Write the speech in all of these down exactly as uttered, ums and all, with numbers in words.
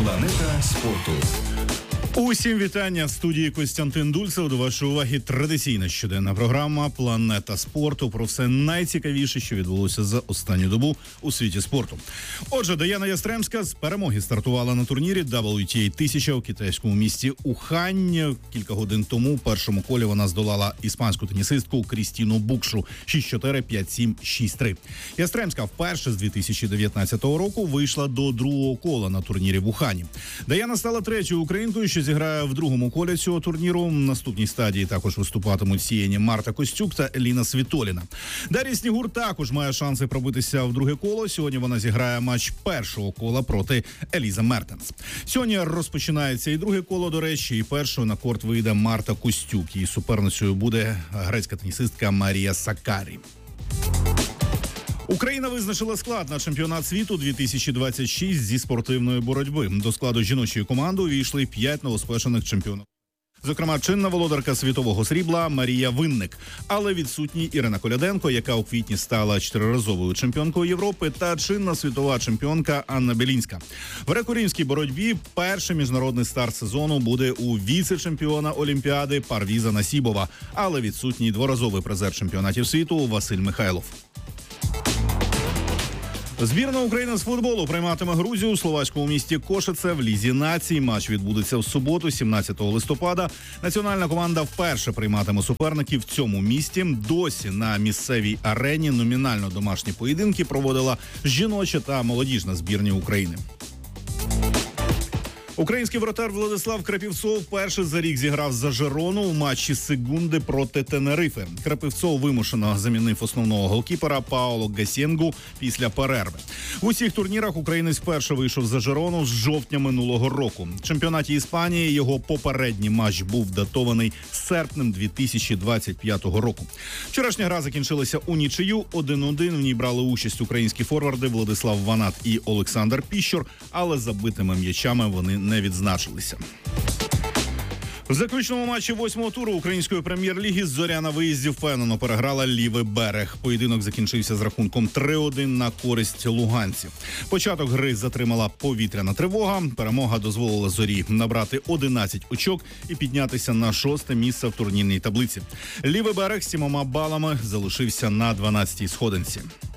Планета спорту. Усім вітання в студії Костянтин Дульцев. До вашої уваги традиційна щоденна програма «Планета спорту» про все найцікавіше, що відбулося за останню добу у світі спорту. Отже, Даяна Ястремська з перемоги стартувала на турнірі дабл ю ті ей тисяча у китайському місті Ухань. Кілька годин тому у першому колі вона здолала іспанську тенісистку Крістіну Букшу шість чотири, п'ять сім, шість три. Ястремська вперше з дві тисячі дев'ятнадцятого року вийшла до другого кола на турнірі в Ухані. Даяна стала третьою українкою, що зіграє в другому колі цього турніру. В наступній стадії також виступатимуть сіяні Марта Костюк та Еліна Світоліна. Дар'я Снігур також має шанси пробитися в друге коло. Сьогодні вона зіграє матч першого кола проти Еліза Мертенс. Сьогодні розпочинається і друге коло, до речі, і першою на корт вийде Марта Костюк. Її суперницею буде грецька тенісистка Марія Саккарі. Україна визначила склад на чемпіонат світу дві тисячі двадцять шість зі спортивної боротьби. До складу жіночої команди увійшли п'ять новоспечених чемпіонів. Зокрема, чинна володарка світового срібла Марія Винник, але відсутні Ірина Коляденко, яка у квітні стала чотириразовою чемпіонкою Європи, та чинна світова чемпіонка Анна Белінська. В греко-римській боротьбі перший міжнародний старт сезону буде у віце-чемпіона Олімпіади Парвіза Насібова, але відсутній дворазовий призер чемпіонатів світу Василь Михайлов. Збірна України з футболу прийматиме Грузію у словацькому місті Кошице в Лізі націй. Матч відбудеться в суботу, сімнадцятого листопада. Національна команда вперше прийматиме суперників в цьому місті. Досі на місцевій арені номінально домашні поєдинки проводила жіноча та молодіжна збірні України. Український вратар Владислав Крапівцов вперше за рік зіграв за Жерону у матчі Сегунди проти Тенерифе. Крапівцов вимушено замінив основного голкіпера Паоло Гасєнгу після перерви. В усіх турнірах українець вперше вийшов за Жерону з жовтня минулого року. В чемпіонаті Іспанії його попередній матч був датований серпнем дві тисячі двадцять п'ятого року. Вчорашня гра закінчилася у нічию один один. В ній брали участь українські форварди Владислав Ванат і Олександр Піщур, але забитими м'ячами вони не відзначилися. В заключному матчі восьмого туру української прем'єр-ліги «Зоря» на виїзді впевнено переграла «Лівий берег». Поєдинок закінчився з рахунком три один на користь луганців. Початок гри затримала повітряна тривога. Перемога дозволила «Зорі» набрати одинадцять очок і піднятися на шосте місце в турнірній таблиці. «Лівий берег» з сімома балами залишився на дванадцятій сходинці.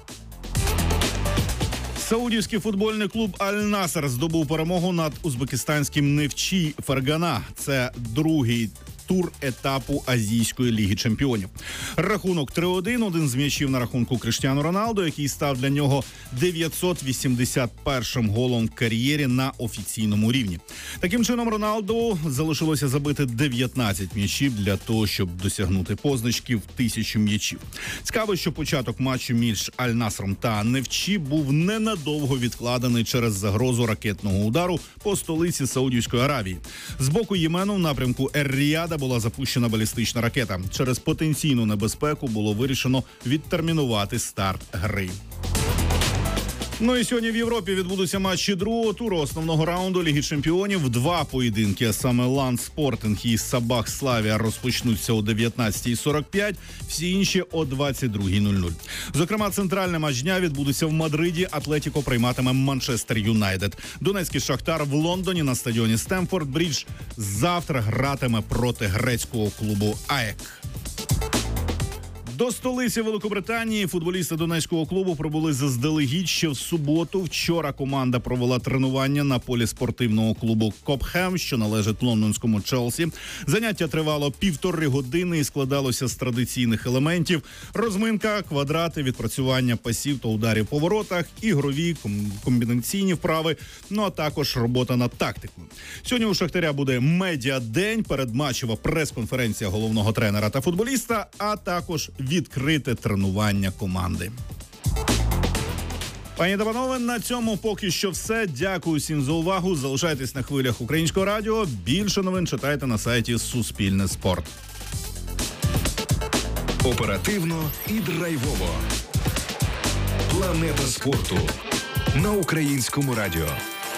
Саудівський футбольний клуб «Аль-Наср» здобув перемогу над узбекистанським «Нефчі Фергана». Це другий тур етапу Азійської ліги чемпіонів. Рахунок три один, один з м'ячів на рахунку Кріштіану Роналду, який став для нього дев'ятсот вісімдесят першим голом в кар'єрі на офіційному рівні. Таким чином, Роналду залишилося забити дев'ятнадцять м'ячів для того, щоб досягнути позначки в тисячу м'ячів. Цікаво, що початок матчу між Аль-Насром та Нефчі був ненадовго відкладений через загрозу ракетного удару по столиці Саудівської Аравії. З боку Ємену в напрямку Ер-Ріяда була запущена балістична ракета. Через потенційну небезпеку було вирішено відтермінувати старт гри. Ну і сьогодні в Європі відбудуться матчі другого туру основного раунду Ліги чемпіонів. Два поєдинки, а саме Ланд Спортинг і Сабах Славія, розпочнуться о дев'ятнадцятій сорок п'ять, всі інші о двадцять другій нуль нуль. Зокрема, центральний матч дня відбудеться в Мадриді. Атлетіко прийматиме Манчестер Юнайтед. Донецький Шахтар в Лондоні на стадіоні Стемфорд Брідж завтра гратиме проти грецького клубу АЕК. До столиці Великобританії футболісти Донецького клубу прибули заздалегідь ще в суботу. Вчора команда провела тренування на полі спортивного клубу Копхем, що належить лондонському Челсі. Заняття тривало півтори години і складалося з традиційних елементів: розминка, квадрати, відпрацювання пасів та ударів по воротах, ігрові, комбінаційні вправи, ну а також робота над тактикою. Сьогодні у Шахтаря буде медіадень, передматчева прес-конференція головного тренера та футболіста, а також відкрите тренування команди. Пані та панове, на цьому поки що все. Дякую всім за увагу. Залишайтесь на хвилях Українського радіо. Більше новин читайте на сайті Суспільне спорт. Оперативно і драйвово. Планета спорту на Українському радіо.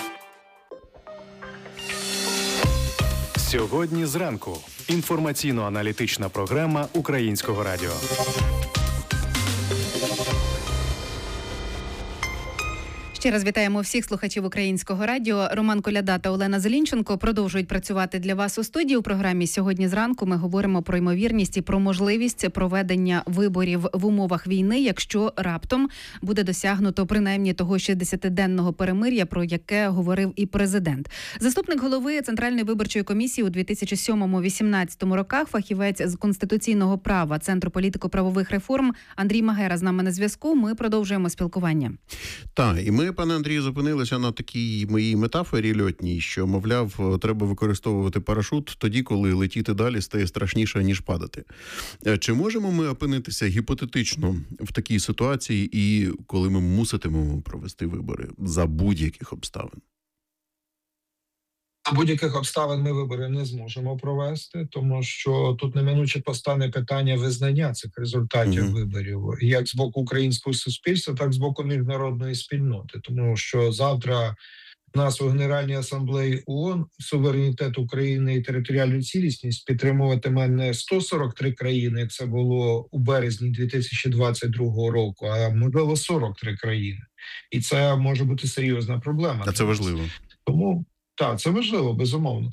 Сьогодні зранку. Інформаційно-аналітична програма Українського радіо. Ще Ще раз вітаємо всіх слухачів Українського радіо. Роман Коляда та Олена Зелінченко продовжують працювати для вас у студії. У програмі «Сьогодні зранку» ми говоримо про ймовірність і про можливість проведення виборів в умовах війни, якщо раптом буде досягнуто принаймні того шістдесятиденного перемир'я, про яке говорив і президент. Заступник голови Центральної виборчої комісії у дві тисячі сьомому - дві тисячі вісімнадцятому роках, фахівець з конституційного права Центру політико-правових реформ Андрій Магера з нами на зв'язку. Ми продовжуємо спілкування. Так, і ми, пане Андрію, зупинилися на такій моїй метафорі льотній, що, мовляв, треба використовувати парашут тоді, коли летіти далі стає страшніше, ніж падати. Чи можемо ми опинитися гіпотетично в такій ситуації, і коли ми муситимемо провести вибори за будь-яких обставин? За будь-яких обставин ми вибори не зможемо провести, тому що тут неминуче постане питання визнання цих результатів mm-hmm. виборів, як з боку українського суспільства, так і з боку міжнародної спільноти. Тому що завтра в нас у Генеральній асамблеї ООН суверенітет України і територіальну цілісність підтримуватиме не сто сорок три країни, як це було у березні дві тисячі двадцять другого року, а можливо сорок три країни. І це може бути серйозна проблема. А це важливо. Тому так, це важливо, безумовно.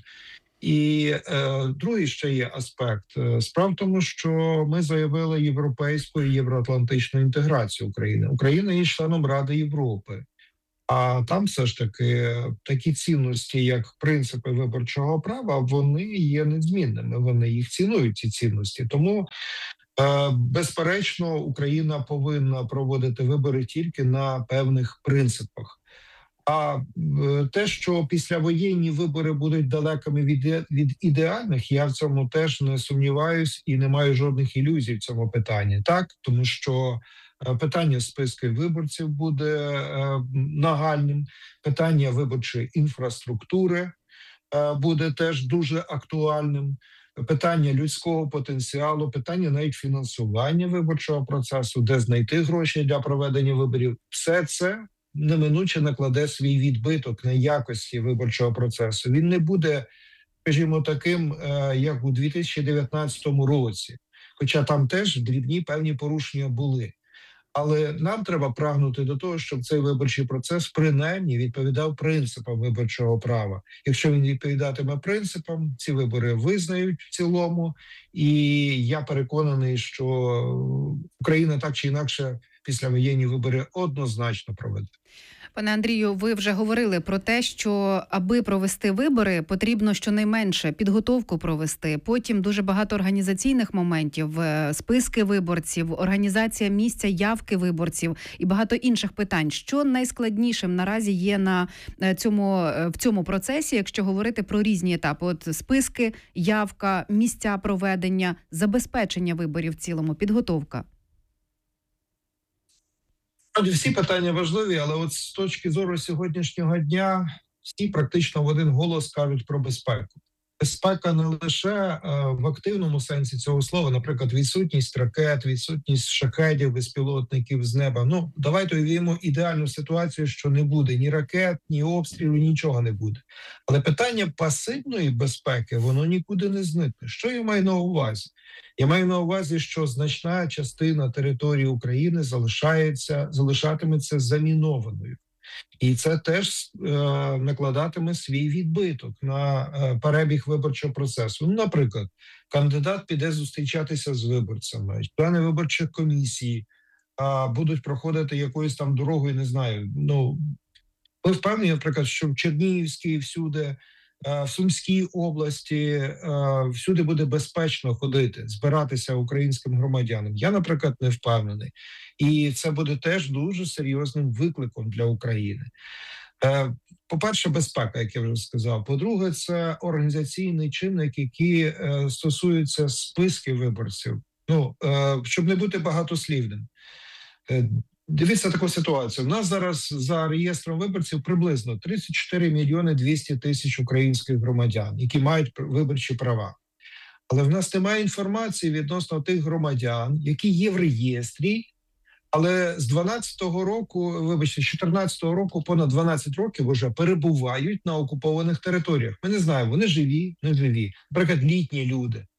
І е, другий ще є аспект. Справа в тому, що ми заявили європейську і євроатлантичну інтеграцію України. Україна є членом Ради Європи. А там все ж таки такі цінності, як принципи виборчого права, вони є незмінними. Вони їх цінують, ці цінності. Тому, е, безперечно, Україна повинна проводити вибори тільки на певних принципах. А те, що післявоєнні вибори будуть далекими від, від ідеальних, я в цьому теж не сумніваюсь і не маю жодних ілюзій в цьому питанні. Так, тому що питання списків виборців буде е, нагальним, питання виборчої інфраструктури е, буде теж дуже актуальним, питання людського потенціалу, питання навіть фінансування виборчого процесу, де знайти гроші для проведення виборів. Все це неминуче накладе свій відбиток на якості виборчого процесу. Він не буде, скажімо, таким, як у дві тисячі дев'ятнадцятому році, хоча там теж дрібні певні порушення були. Але нам треба прагнути до того, щоб цей виборчий процес принаймні відповідав принципам виборчого права. Якщо він відповідатиме принципам, ці вибори визнають в цілому. І я переконаний, що Україна так чи інакше післявоєнні вибори однозначно проведе. Пане Андрію, ви вже говорили про те, що аби провести вибори, потрібно щонайменше підготовку провести, потім дуже багато організаційних моментів, списки виборців, організація місця явки виборців і багато інших питань. Що найскладнішим наразі є на цьому, в цьому процесі, якщо говорити про різні етапи? От списки, явка, місця проведення, забезпечення виборів в цілому, підготовка. Всі питання важливі, але от з точки зору сьогоднішнього дня всі практично в один голос кажуть про безпеку. Безпека не лише е, в активному сенсі цього слова, наприклад, відсутність ракет, відсутність шахедів, безпілотників з неба. Ну, давайте уявімо ідеальну ситуацію, що не буде ні ракет, ні обстрілів, нічого не буде. Але питання пасивної безпеки, воно нікуди не зникне. Що я маю на увазі? Я маю на увазі, що значна частина території України залишається, залишатиметься замінованою. І це теж е, накладатиме свій відбиток на е, перебіг виборчого процесу. Ну, наприклад, кандидат піде зустрічатися з виборцями, члени виборчих комісій е, будуть проходити якоюсь там дорогою, не знаю. Ну, ми впевнені, наприклад, що в Чернігівській всюди, в Сумській області всюди буде безпечно ходити, збиратися українським громадянам. Я, наприклад, не впевнений. І це буде теж дуже серйозним викликом для України. По-перше, безпека, як я вже сказав. По-друге, це організаційний чинник, який стосується списків виборців. Ну, щоб не бути багатослівним. Дивіться таку ситуацію. У нас зараз за реєстром виборців приблизно тридцять чотири мільйони двісті тисяч українських громадян, які мають виборчі права. Але в нас немає інформації відносно тих громадян, які є в реєстрі, але з дванадцятого року, вибачте, з чотирнадцятого року понад дванадцять років вже перебувають на окупованих територіях. Ми не знаємо, вони живі, не живі. Наприклад, літні люди,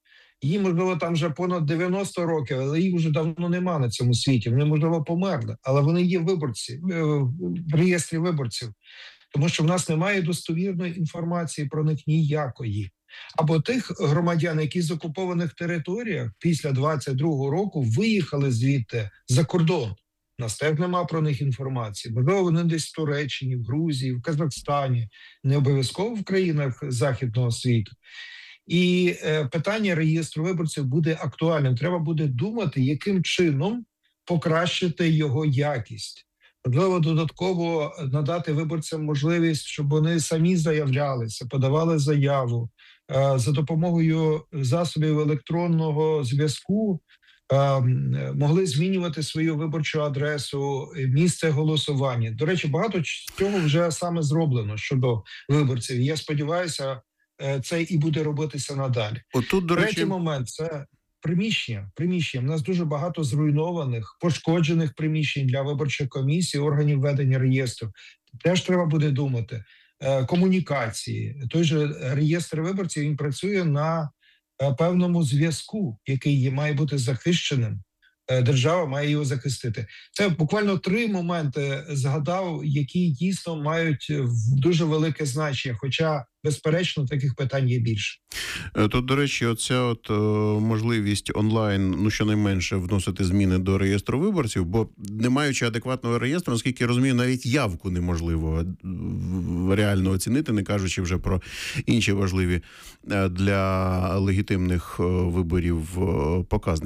Їй, можливо, там вже понад дев'яносто років, але їх вже давно нема на цьому світі. Вони, можливо, померли, але вони є виборці, в реєстрі виборців. Тому що в нас немає достовірної інформації про них ніякої. Або тих громадян, які з окупованих територіях після двадцять другого року виїхали звідти за кордон. У нас теж нема про них інформації. Можливо, вони десь в Туреччині, в Грузії, в Казахстані, не обов'язково в країнах Західного світу. І е, питання реєстру виборців буде актуальним. Треба буде думати, яким чином покращити його якість. Можливо, додатково надати виборцям можливість, щоб вони самі заявлялися, подавали заяву, е, за допомогою засобів електронного зв'язку е, могли змінювати свою виборчу адресу, місце голосування. До речі, багато цього вже саме зроблено щодо виборців. Я сподіваюся, це і буде робитися надалі. Отут, до Третій речі, момент – це приміщення. Приміщення. У нас дуже багато зруйнованих, пошкоджених приміщень для виборчих комісій, органів ведення реєстру. Теж треба буде думати. Комунікації. Той же реєстр виборців, він працює на певному зв'язку, який має бути захищеним. Держава має його захистити. Це буквально три моменти згадав, які дійсно мають дуже велике значення, хоча, безперечно, таких питань є більше. Тут, до речі, оця от можливість онлайн, ну, щонайменше, вносити зміни до реєстру виборців, бо не маючи адекватного реєстру, наскільки я розумію, навіть явку неможливо реально оцінити, не кажучи вже про інші важливі для легітимних виборів показники.